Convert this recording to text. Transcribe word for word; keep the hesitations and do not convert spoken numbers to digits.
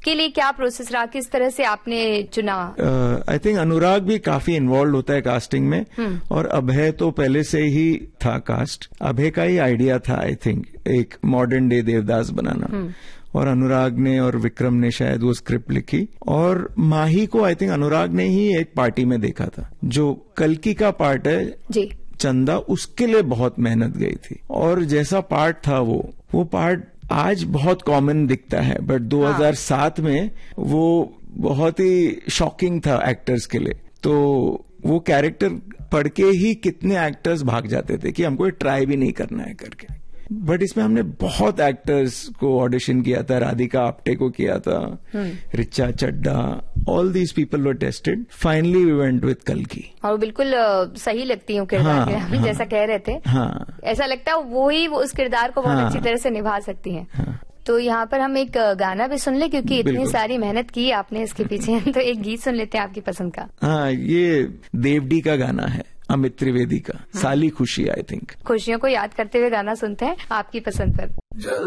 के लिए क्या प्रोसेस रहा, किस तरह से आपने चुना? आई थिंक अनुराग भी काफी इन्वॉल्व होता है कास्टिंग में, और अभय तो पहले से ही था कास्ट। अभय का ही आइडिया था आई थिंक एक मॉडर्न डे देवदास बनाना, और अनुराग ने और विक्रम ने शायद वो स्क्रिप्ट लिखी। और माही को आई थिंक अनुराग ने ही एक पार्टी में देखा था, जो कल्कि का पार्ट है जी चंदा, उसके लिए बहुत मेहनत गई थी। और जैसा पार्ट था वो वो पार्ट आज बहुत कॉमन दिखता है, बट दो हज़ार सात में वो बहुत ही शॉकिंग था एक्टर्स के लिए। तो वो कैरेक्टर पढ़ के ही कितने एक्टर्स भाग जाते थे कि हमको ट्राई भी नहीं करना है करके। बट इसमें हमने बहुत एक्टर्स को ऑडिशन किया था, राधिका आप्टे को किया था, रिचा चड्डा, all these people were tested. Finally we went with कल्कि। और बिल्कुल uh, सही लगती हूँ किरदार हाँ, के, हम हाँ, जैसा कह रहे थे। हाँ, ऐसा लगता है वो ही उस किरदार को बहुत हाँ, अच्छी तरह से निभा सकती हैं। हाँ, तो यहाँ पर हम एक गाना भी सुन ले, क्योंकि इतनी सारी मेहनत की आपने इसके पीछे। तो एक गीत सुन लेते हैं आपकी पसंद का। हाँ, ये देवडी का गाना है, अमित त्रिवेदी का, साली खुशी। आई थिंक खुशियों को याद करते हुए गाना सुनते हैं आपकी पसंद पर।